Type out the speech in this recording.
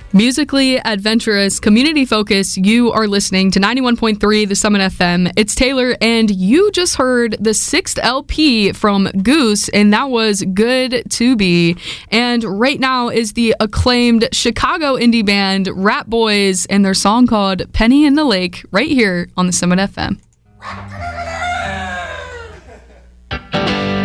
Musically adventurous, community focused, you are listening to 91.3 The Summit FM. It's Taylor, and you just heard the 6th LP from Goose, and that was Good to Be. And right now is the acclaimed Chicago indie band Rat Boys and their song called Penny in the Lake right here on The Summit FM.